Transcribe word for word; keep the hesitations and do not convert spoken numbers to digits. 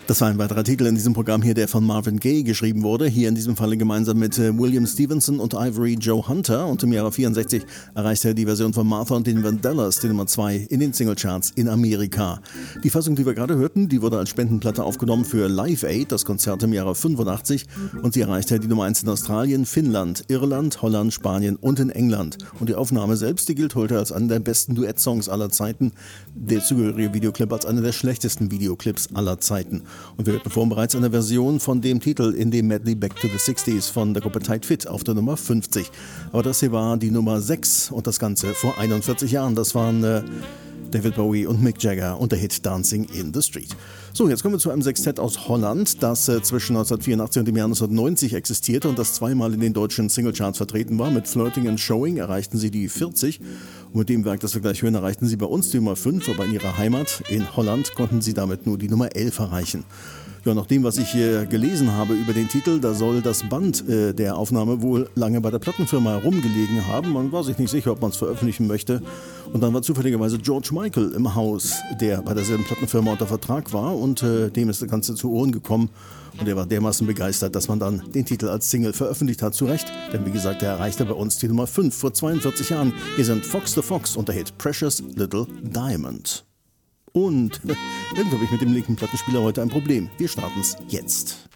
Das war ein weiterer Titel in diesem Programm hier, der von Marvin Gaye geschrieben wurde. Hier in diesem Falle gemeinsam mit äh, William Stevenson und Ivory Joe Hunter. Und im Jahre vierundsechzig erreichte er die Version von Martha und den Vandellas, die Nummer zwei in den Singlecharts in Amerika. Die Fassung, die wir gerade hörten, die wurde als Spendenplatte aufgenommen für Live Aid, das Konzert im Jahre fünfundachtzig. Und sie erreichte die Nummer eins in Australien, Finnland, Irland, Holland, Spanien und in England. Und die Aufnahme selbst, die gilt heute als einer der besten Duettsongs aller Zeiten. Der zugehörige Videoclip als einer der schlechtesten Videoclips aller Zeiten. Und wir hörten vorhin bereits eine Version von dem Titel in dem Medley Back to the sixties von der Gruppe Tight Fit auf der Nummer fünfzig. Aber das hier war die Nummer sechs und das Ganze vor einundvierzig Jahren. Das waren äh, David Bowie und Mick Jagger und der Hit Dancing in the Street. So, jetzt kommen wir zu einem Sextett aus Holland, das äh, zwischen neunzehnhundertvierundachtzig und dem Jahr neunzehnhundertneunzig existierte und das zweimal in den deutschen Singlecharts vertreten war. Mit Flirting and Showing erreichten sie die vierzig und mit dem Werk, das wir gleich hören, erreichten sie bei uns die Nummer fünf, aber in ihrer Heimat in Holland konnten sie damit nur die Nummer elf erreichen. Ja, nach dem, was ich hier gelesen habe über den Titel, da soll das Band äh, der Aufnahme wohl lange bei der Plattenfirma herumgelegen haben. Man war sich nicht sicher, ob man es veröffentlichen möchte. Und dann war zufälligerweise George Michael im Haus, der bei derselben Plattenfirma unter Vertrag war. Und äh, dem ist das Ganze zu Ohren gekommen. Und er war dermaßen begeistert, dass man dann den Titel als Single veröffentlicht hat. Zu Recht, denn wie gesagt, er erreichte bei uns die Nummer fünf vor zweiundvierzig Jahren. Hier sind Fox the Fox und der Hit Precious Little Diamond. Und irgendwie habe ich mit dem linken Plattenspieler heute ein Problem. Wir starten es jetzt.